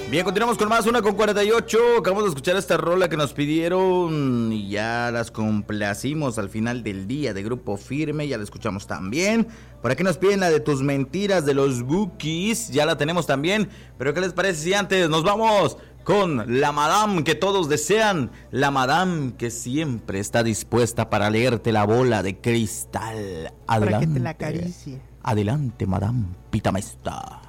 Bien, continuamos con más, 1:48. Acabamos de escuchar esta rola que nos pidieron y ya las complacimos al final del día de Grupo Firme. Ya la escuchamos también. Por aquí nos piden la de Tus Mentiras de los Bookies. Ya la tenemos también. Pero ¿qué les parece si antes nos vamos con la Madame que todos desean? La Madame que siempre está dispuesta para leerte la bola de cristal. Adelante. Para que te la acaricie. Adelante, Madame Pitamesta.